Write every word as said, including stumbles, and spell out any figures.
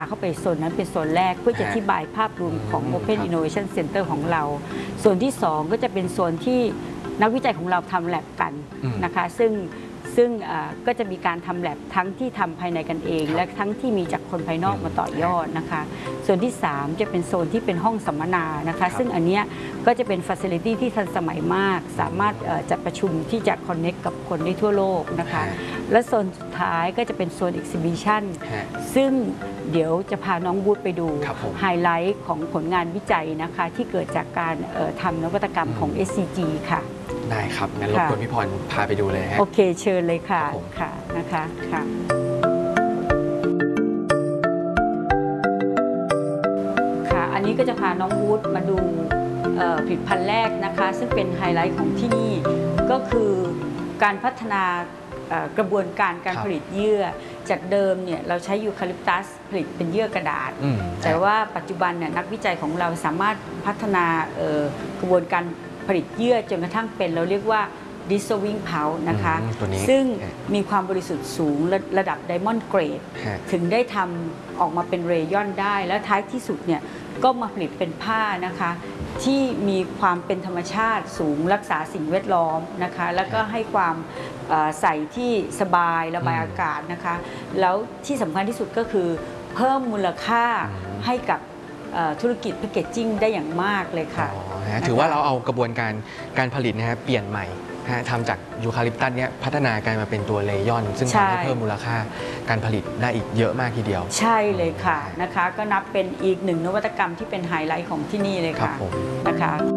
เข้าไปโซนนั้นเป็นโซนแรกเพื่อจะอธิบายภาพรวมของ Open Innovation Center ของเราส่วนที่สองก็จะเป็นโซนที่นักวิจัยของเราทำแลบกันนะคะซึ่งซึ่งก็จะมีการทำแลบทั้งที่ทำภายในกันเองและทั้งที่มีจากคนภายนอกมาต่อยอดนะคะส่วนที่สามจะเป็นโซนที่เป็นห้องสัมมนานะคะซึ่งอันนี้ก็จะเป็นฟัซิลิตี้ที่ทันสมัยมากสามารถจัดประชุมที่จะคอนเนคกับคนได้ทั่วโลกนะคะและโซนสุดท้ายก็จะเป็นโซน Exhibition ซึ่งเดี๋ยวจะพาน้องวูดไปดูไฮไลท์ของผลงานวิจัยนะคะที่เกิดจากการทำนวัตกรรมของ เอส ซี จี ค่ะได้ครับงั้นรบกวนพี่พรพาไปดูเลยฮะโอเคเชิญเลยค่ะค่ะนะคะค่ะค่ะอันนี้ก็จะพาน้องวูดมาดูผลิตภัณฑ์แรกนะคะซึ่งเป็นไฮไลท์ของที่นี่ก็คือการพัฒนากระบวนการการผลิตเยื่อจากเดิมเนี่ยเราใช้ยูคาลิปตัสผลิตเป็นเยื่อกระดาษแต่ว่าปัจจุบันเนี่ยนักวิจัยของเราสามารถพัฒนากระบวนการผลิตเยื่อจนกระทั่งเป็นเราเรียกว่า dissolving pulp นะคะซึ่งมีความบริสุทธิ์สูงระดับ Diamond Grade ถึงได้ทำออกมาเป็นเรยอนได้และท้ายที่สุดเนี่ยก็มาผลิตเป็นผ้านะคะที่มีความเป็นธรรมชาติสูงรักษาสิ่งแวดล้อมนะคะแล้วก็ให้ความใส่ที่สบายระบายอากาศนะคะแล้วที่สำคัญที่สุดก็คือเพิ่มมูลค่าให้กับธุรกิจแพคเกจจิ้งได้อย่างมากเลยค่ะถือว่าเราเอากระบวนการการผลิตนะฮะเปลี่ยนใหม่ทำจากยูคาลิปตัสเนี้ยพัฒนาการมาเป็นตัวเลยอนซึ่งทำให้เพิ่มมูลค่าการผลิตได้อีกเยอะมากทีเดียวใช่เลยค่ะนะคะก็นับเป็นอีกหนึ่งนวัตกรรมที่เป็นไฮไลท์ของที่นี่เลยค่ะนะคะ